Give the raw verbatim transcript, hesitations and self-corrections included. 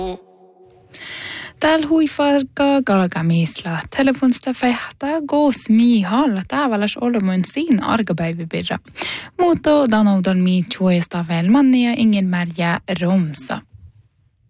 Täällä huifarkaa kalkamisla. Telefonista fehtaa goosmi halla tavallas olomun siinä arkapäivipirra. Mutta danoudan mi chuesta velmannia ingen märjä romsa.